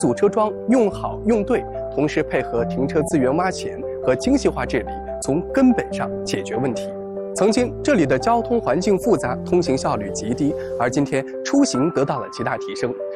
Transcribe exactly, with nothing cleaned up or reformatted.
组车桩用好用对，同时配合停车资源挖潜和精细化治理，从根本上解决问题。曾经这里的交通环境复杂，通行效率极低，而今天出行得到了极大提升。